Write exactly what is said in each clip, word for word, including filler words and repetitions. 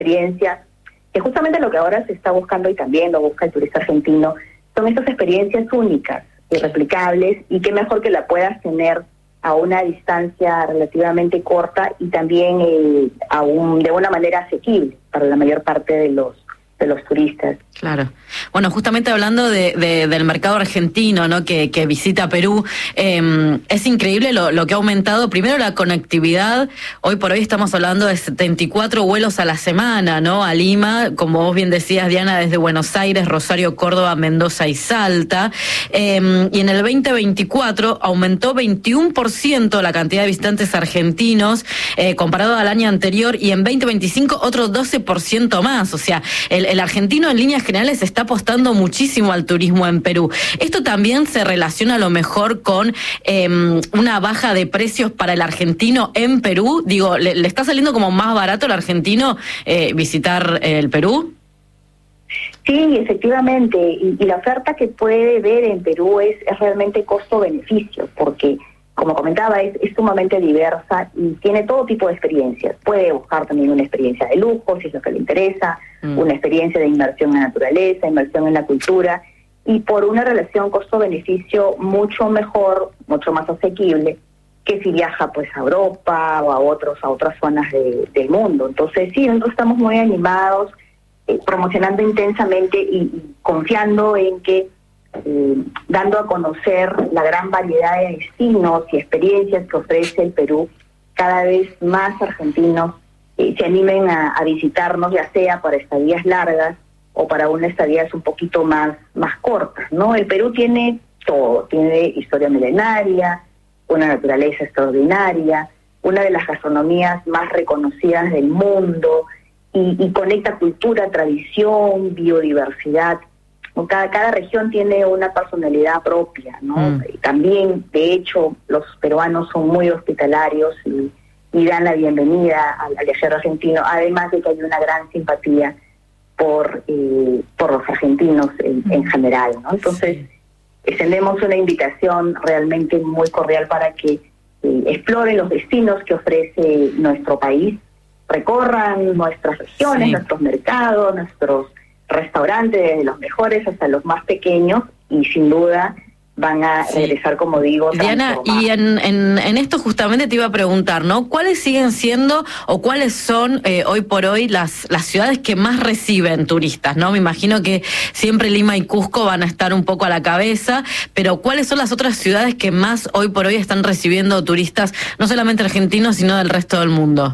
experiencias, que justamente lo que ahora se está buscando y también lo busca el turista argentino, son estas experiencias únicas, irreplicables, y qué mejor que la puedas tener a una distancia relativamente corta y también eh, a un, de una manera asequible para la mayor parte de los de los turistas. Claro. Bueno, justamente hablando de, de, del mercado argentino, ¿no? Que, que visita Perú, eh, es increíble lo, lo que ha aumentado. Primero, la conectividad. Hoy por hoy estamos hablando de setenta y cuatro vuelos a la semana, ¿no? A Lima, como vos bien decías, Diana, desde Buenos Aires, Rosario, Córdoba, Mendoza y Salta. Eh, y en el veinte veinticuatro aumentó veintiuno por ciento la cantidad de visitantes argentinos eh, comparado al año anterior, y en veinte veinticinco otro doce por ciento más. O sea, el El argentino en líneas generales está apostando muchísimo al turismo en Perú. ¿Esto también se relaciona a lo mejor con eh, una baja de precios para el argentino en Perú? Digo, ¿le, le está saliendo como más barato al argentino eh, visitar el Perú? Sí, efectivamente. Y, y la oferta que puede ver en Perú es, es realmente costo-beneficio, porque, como comentaba, es, es sumamente diversa y tiene todo tipo de experiencias. Puede buscar también una experiencia de lujo, si es lo que le interesa, mm. una experiencia de inmersión en la naturaleza, inmersión en la cultura, y por una relación costo-beneficio mucho mejor, mucho más asequible, que si viaja pues a Europa o a otros a otras zonas de, del mundo. Entonces sí, nosotros estamos muy animados, eh, promocionando intensamente y, y confiando en que Eh, dando a conocer la gran variedad de destinos y experiencias que ofrece el Perú, cada vez más argentinos eh, se animen a, a visitarnos, ya sea para estadías largas o para unas estadías un poquito más, más cortas, ¿no? El Perú tiene todo, tiene historia milenaria, una naturaleza extraordinaria, una de las gastronomías más reconocidas del mundo, y, y conecta cultura, tradición, biodiversidad. Cada, cada región tiene una personalidad propia, ¿no? Mm. Y también, de hecho, los peruanos son muy hospitalarios y, y dan la bienvenida al, al viajero argentino, además de que hay una gran simpatía por eh, por los argentinos en, mm. en general, ¿no? Entonces, sí. extendemos una invitación realmente muy cordial para que eh, exploren los destinos que ofrece nuestro país, recorran nuestras regiones, sí. nuestros mercados, nuestros restaurantes, desde los mejores hasta los más pequeños, y sin duda van a sí. regresar, como digo, Diana, y en, en, en esto justamente te iba a preguntar, ¿no? ¿Cuáles siguen siendo o cuáles son eh, hoy por hoy las, las ciudades que más reciben turistas, ¿no? Me imagino que siempre Lima y Cusco van a estar un poco a la cabeza, pero ¿cuáles son las otras ciudades que más hoy por hoy están recibiendo turistas, no solamente argentinos, sino del resto del mundo?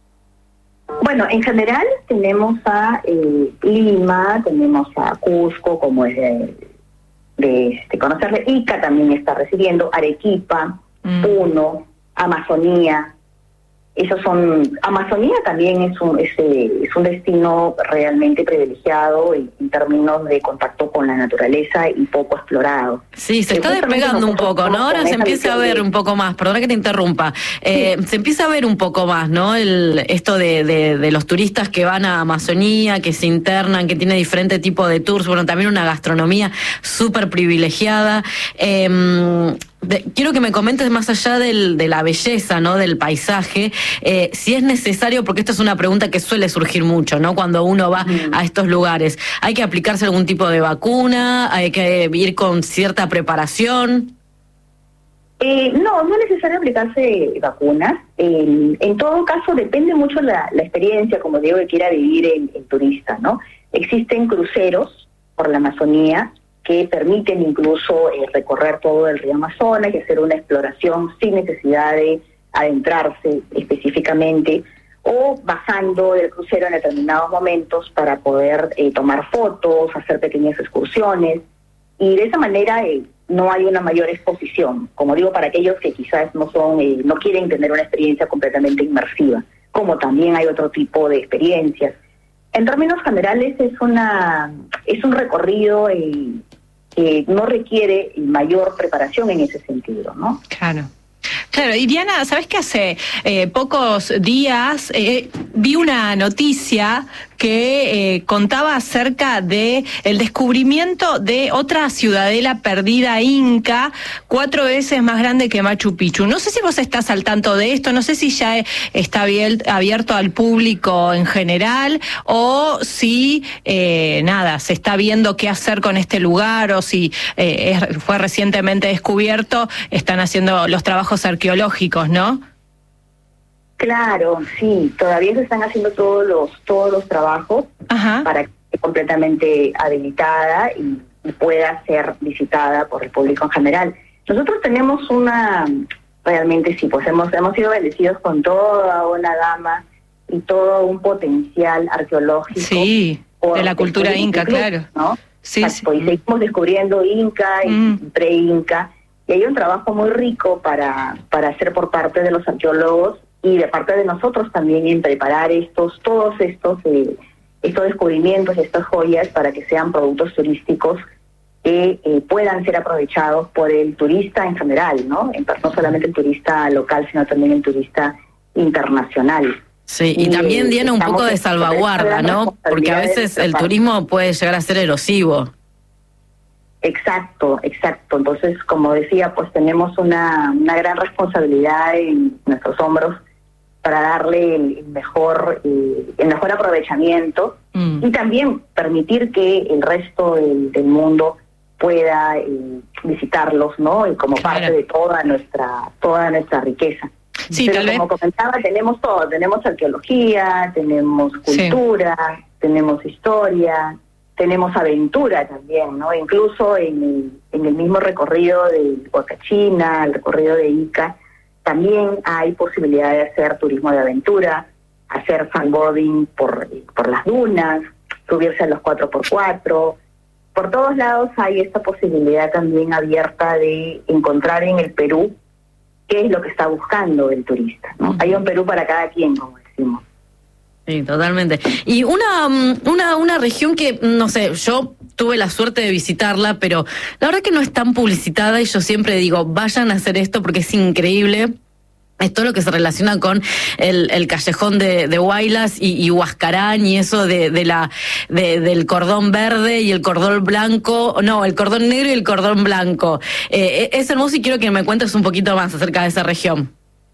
Bueno, en general tenemos a eh, Lima, tenemos a Cusco, como es de, de, de conocerle, Ica también está recibiendo, Arequipa, mm. Puno, Amazonía. Esos son, Amazonía también es un, es, es un destino realmente privilegiado en, en términos de contacto con la naturaleza y poco explorado. Sí, se está despegando un poco, ¿no? Ahora se empieza a ver un poco más, perdona que te interrumpa, eh, sí. se empieza a ver un poco más, ¿no? El, esto de, de, de los turistas que van a Amazonía, que se internan, que tiene diferente tipo de tours, bueno, también una gastronomía súper privilegiada. Eh, De, quiero que me comentes más allá del, de la belleza, ¿no? Del paisaje, eh, si es necesario, porque esta es una pregunta que suele surgir mucho, ¿no? Cuando uno va mm. a estos lugares, ¿hay que aplicarse algún tipo de vacuna? ¿Hay que ir con cierta preparación? Eh, no, no es necesario aplicarse vacunas. Eh, en todo caso, depende mucho la, la experiencia, como digo, que quiera vivir el, el turista, ¿no? Existen cruceros por la Amazonía que permiten incluso eh, recorrer todo el río Amazonas y hacer una exploración sin necesidad de adentrarse específicamente, o bajando del crucero en determinados momentos para poder eh, tomar fotos, hacer pequeñas excursiones, y de esa manera eh, no hay una mayor exposición, como digo, para aquellos que quizás no son, eh, no quieren tener una experiencia completamente inmersiva, como también hay otro tipo de experiencias. En términos generales es una es un recorrido eh, que no requiere mayor preparación en ese sentido, ¿no? Claro. Claro, y Diana, ¿sabés que hace eh, pocos días eh, vi una noticia que eh, contaba acerca de el descubrimiento de otra ciudadela perdida inca, cuatro veces más grande que Machu Picchu? No sé si vos estás al tanto de esto, no sé si ya está abierto al público en general o si, eh, nada, se está viendo qué hacer con este lugar o si eh, es, fue recientemente descubierto, están haciendo los trabajos arqueológicos, ¿no? Claro, sí, todavía se están haciendo todos los todos los trabajos. Ajá. Para que esté completamente habilitada y, y pueda ser visitada por el público en general. Nosotros tenemos una, realmente sí, pues hemos hemos sido bendecidos con toda una gama y todo un potencial arqueológico. Sí, de la cultura inca, club, claro. ¿No? Sí, Exacto, sí. Pues seguimos descubriendo inca y mm. pre-inca, y hay un trabajo muy rico para, para hacer por parte de los arqueólogos y de parte de nosotros también en preparar estos, todos estos, eh, estos descubrimientos, estas joyas para que sean productos turísticos que eh, puedan ser aprovechados por el turista en general, ¿no? No solamente el turista local, sino también el turista internacional. Sí, y, y también tiene un poco de salvaguarda, ¿no? Porque a veces el turismo puede llegar a ser erosivo. Exacto, exacto. Entonces, como decía, pues tenemos una, una gran responsabilidad en nuestros hombros para darle el mejor eh, el mejor aprovechamiento mm. y también permitir que el resto del, del mundo pueda eh, visitarlos, ¿no? Y como claro. parte de toda nuestra toda nuestra riqueza. Sí, Pero tal como vez. comentaba, tenemos todo, tenemos arqueología, tenemos cultura, sí. tenemos historia, tenemos aventura también, ¿no? Incluso en el, en el mismo recorrido de Huacachina, el recorrido de Ica, también hay posibilidad de hacer turismo de aventura, hacer sandboarding por, por las dunas, subirse a los cuatro por cuatro. Por todos lados hay esta posibilidad también abierta de encontrar en el Perú qué es lo que está buscando el turista, ¿no? Uh-huh. Hay un Perú para cada quien, como decimos. Sí, totalmente. Y una, una, una región que, no sé, yo tuve la suerte de visitarla, pero la verdad que no es tan publicitada y yo siempre digo, vayan a hacer esto porque es increíble. Es todo lo que se relaciona con el, el callejón de, de Huaylas y, y Huascarán y eso de, de la de, del cordón verde y el cordón blanco, no, el cordón negro y el cordón blanco. Eh, es hermoso y quiero que me cuentes un poquito más acerca de esa región.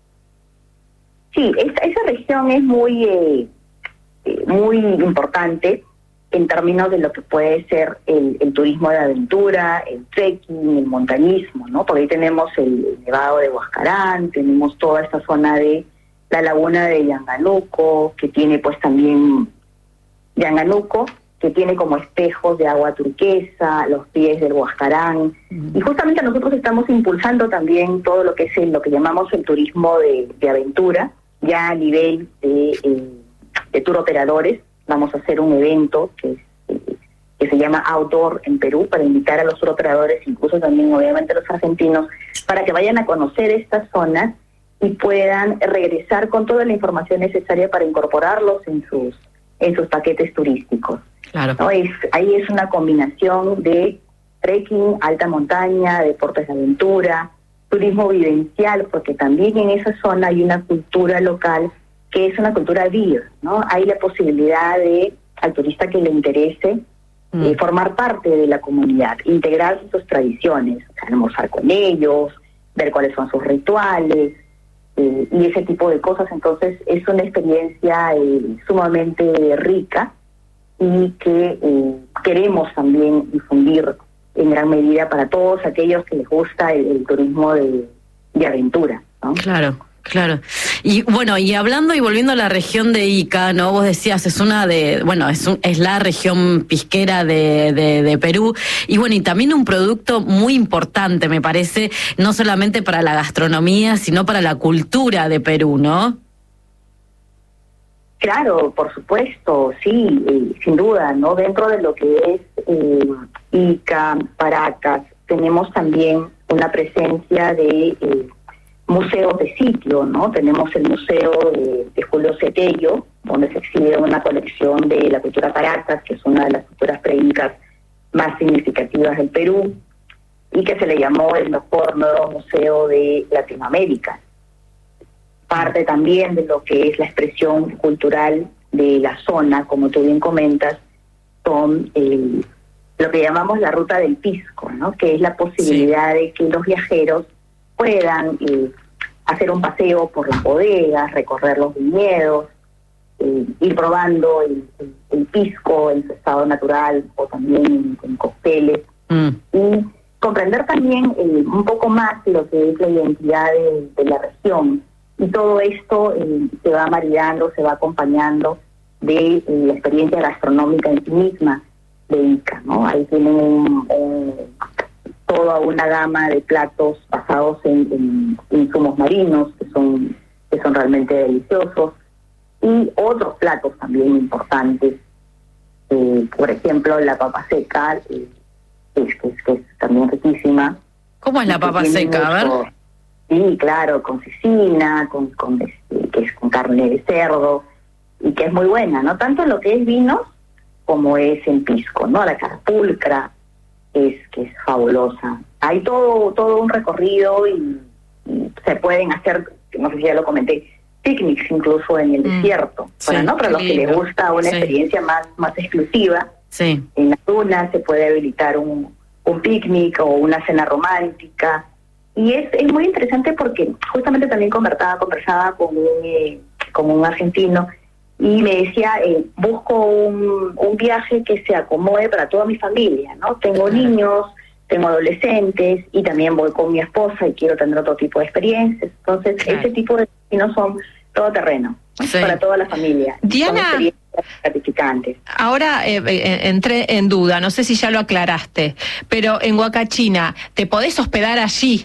Sí, esa, esa región es muy... Eh... muy importante en términos de lo que puede ser el, el turismo de aventura, el trekking, el montañismo, ¿no? Porque ahí tenemos el Nevado de Huascarán, tenemos toda esta zona de la laguna de Yanganuco, que tiene pues también Yanganuco, que tiene como espejos de agua turquesa, los pies del Huascarán, uh-huh. y justamente nosotros estamos impulsando también todo lo que es el, lo que llamamos el turismo de, de aventura, ya a nivel de... Eh, de tour operadores. Vamos a hacer un evento que, es, que se llama Outdoor en Perú para invitar a los tour operadores, incluso también obviamente a los argentinos, para que vayan a conocer estas zonas y puedan regresar con toda la información necesaria para incorporarlos en sus en sus paquetes turísticos. Claro. ¿No? Es, ahí es una combinación de trekking, alta montaña, deportes de aventura, turismo vivencial, porque también en esa zona hay una cultura local que es una cultura viva, ¿no? Hay la posibilidad de, al turista que le interese, mm. eh, formar parte de la comunidad, integrar sus tradiciones, almorzar con ellos, ver cuáles son sus rituales, eh, y ese tipo de cosas. Entonces, es una experiencia eh, sumamente rica y que eh, queremos también difundir en gran medida para todos aquellos que les gusta el, el turismo de, de aventura, ¿no? Claro. Claro. Y bueno, y hablando y volviendo a la región de Ica, ¿no? Vos decías, es una de, bueno, es un, es la región pisquera de, de, de Perú, y bueno, y también un producto muy importante, me parece, no solamente para la gastronomía, sino para la cultura de Perú, ¿no? Claro, por supuesto, sí, eh, sin duda, ¿no? Dentro de lo que es eh, Ica, Paracas, tenemos también una presencia de... Eh, museos de sitio, ¿no? Tenemos el Museo de, de Julio Cetello, donde se exhibe una colección de la cultura Paracas, que es una de las culturas pre-incas más significativas del Perú, y que se le llamó el mejor nuevo museo de Latinoamérica. Parte también de lo que es la expresión cultural de la zona, como tú bien comentas, son eh, lo que llamamos la ruta del pisco, ¿no? Que es la posibilidad sí. de que los viajeros puedan eh, hacer un paseo por las bodegas, recorrer los viñedos, eh, ir probando el, el, el pisco en su estado natural o también en, en cócteles, mm. y comprender también eh, un poco más lo que es la identidad de, de la región. Y todo esto eh, se va maridando, se va acompañando de eh, la experiencia gastronómica en sí misma de Ica, ¿no? Ahí tienen un, un, toda una gama de platos basados en, en insumos marinos que son que son realmente deliciosos, y otros platos también importantes, eh, por ejemplo la papa seca, eh, que, es, que, es, que es también riquísima. ¿Cómo es la papa seca? A ver. Sí, claro, con cecina, con, con este, que es con carne de cerdo, y que es muy buena, ¿no? Tanto en lo que es vinos como es en pisco, ¿no? La carapulcra es que es fabulosa. Hay todo todo un recorrido y, y se pueden hacer, no sé si ya lo comenté, picnics incluso en el mm, desierto, para sí, no para los que les gusta una sí. experiencia más más exclusiva. Sí. En las dunas se puede habilitar un, un picnic o una cena romántica. Y es, es muy interesante porque justamente también conversaba, conversaba con un, eh, con un argentino y me decía, eh, busco un, un viaje que se acomode para toda mi familia, ¿no? Tengo niños, tengo adolescentes y también voy con mi esposa y quiero tener otro tipo de experiencias. Entonces, claro. ese tipo de destinos son todoterreno, ¿no? Sí. Para toda la familia. Diana, son experiencias gratificantes. Ahora eh, eh, entré en duda, no sé si ya lo aclaraste, pero en Huacachina, ¿te podés hospedar allí?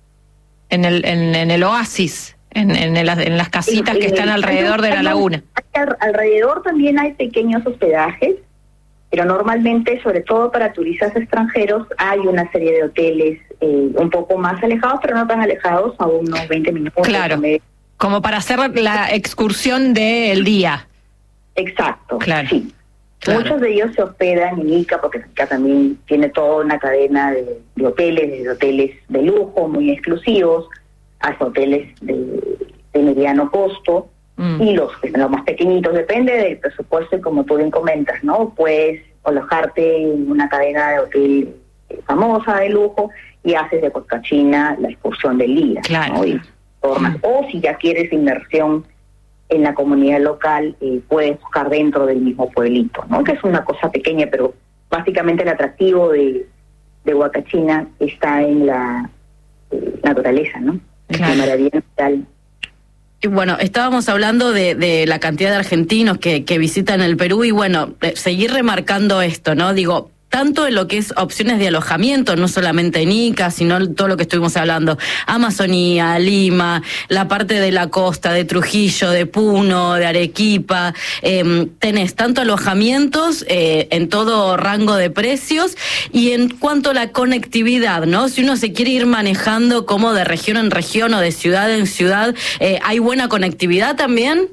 En el, en, en el oasis, en, en, el, en las casitas sí, que están alrededor de la laguna. Alrededor también hay pequeños hospedajes, pero normalmente, sobre todo para turistas extranjeros, hay una serie de hoteles eh, un poco más alejados, pero no tan alejados, a unos veinte minutos. Claro, como para hacer la excursión del día. Exacto, claro. sí. Claro. Muchos de ellos se hospedan en Ica, porque Ica también tiene toda una cadena de, de hoteles, desde hoteles de lujo, muy exclusivos, hasta hoteles de, de mediano costo, mm. y los que son los más pequeñitos, depende del presupuesto, y como tú bien comentas, ¿no? Puedes alojarte en una cadena de hotel famosa, de lujo, y haces de Huacachina la excursión del día, claro. ¿no? Y formas. Mm. O si ya quieres inmersión en la comunidad local, eh, puedes buscar dentro del mismo pueblito, ¿no? Que es una cosa pequeña, pero básicamente el atractivo de, de Huacachina está en la eh, naturaleza, ¿no? Claro. La maravilla natural. Y bueno, estábamos hablando de, de la cantidad de argentinos que, que visitan el Perú y bueno, seguir remarcando esto, ¿no? Digo, tanto en lo que es opciones de alojamiento, no solamente en Ica, sino todo lo que estuvimos hablando, Amazonía, Lima, la parte de la costa, de Trujillo, de Puno, de Arequipa, eh, tenés tanto alojamientos eh, en todo rango de precios, y en cuanto a la conectividad, ¿no? Si uno se quiere ir manejando como de región en región o de ciudad en ciudad, eh, ¿hay buena conectividad también?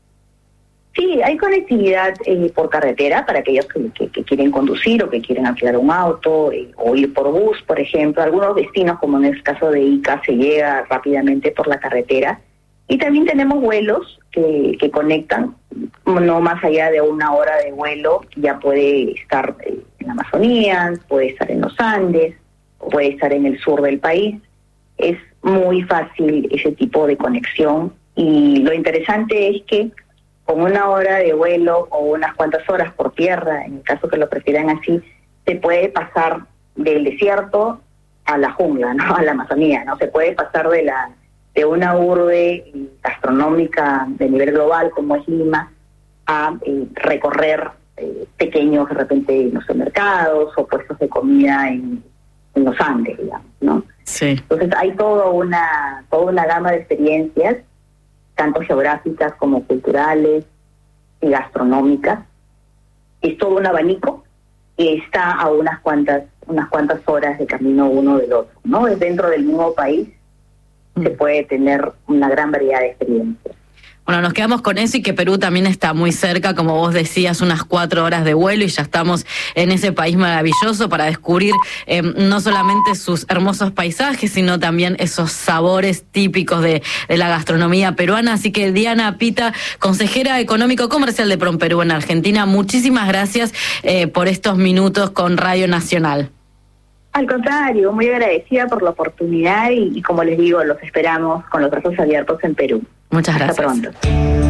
Sí, hay conectividad eh, por carretera para aquellos que, que, que quieren conducir o que quieren alquilar un auto, eh, o ir por bus, por ejemplo. Algunos destinos, como en el caso de Ica, se llega rápidamente por la carretera. Y también tenemos vuelos que, que conectan, no más allá de una hora de vuelo, ya puede estar eh, en la Amazonía, puede estar en los Andes, o puede estar en el sur del país. Es muy fácil ese tipo de conexión, y lo interesante es que con una hora de vuelo o unas cuantas horas por tierra, en el caso que lo prefieran así, se puede pasar del desierto a la jungla, ¿no? A la Amazonía, ¿no? Se puede pasar de la de una urbe gastronómica de nivel global como es Lima a eh, recorrer eh, pequeños, de repente, no sé, mercados o puestos de comida en, en los Andes, digamos, ¿no? Sí. Entonces hay toda una toda una gama de experiencias, tanto geográficas como culturales y gastronómicas. Es todo un abanico que está a unas cuantas unas cuantas horas de camino uno del otro, ¿no? Dentro del mismo país mm. se puede tener una gran variedad de experiencias. Bueno, nos quedamos con eso y que Perú también está muy cerca, como vos decías, unas cuatro horas de vuelo y ya estamos en ese país maravilloso para descubrir eh, no solamente sus hermosos paisajes, sino también esos sabores típicos de, de la gastronomía peruana. Así que Diana Pita, consejera económico-comercial de PROMPERÚ en Argentina, muchísimas gracias eh, por estos minutos con Radio Nacional. Al contrario, muy agradecida por la oportunidad y, y como les digo, los esperamos con los brazos abiertos en Perú. Muchas gracias. Hasta pronto.